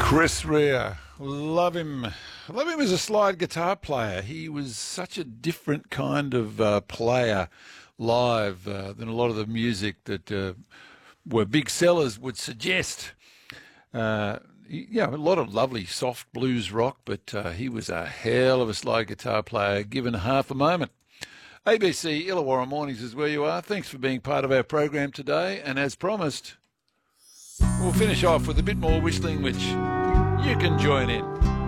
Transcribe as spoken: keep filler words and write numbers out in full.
Chris Rea, love him. Love him as a slide guitar player. He was such a different kind of uh, player live uh, than a lot of the music that uh, were big sellers would suggest. Uh, he- yeah, a lot of lovely soft blues rock, but uh, he was a hell of a slide guitar player given half a moment. A B C Illawarra Mornings is where you are. Thanks for being part of our program today. And as promised, we'll finish off with a bit more whistling, which you can join in.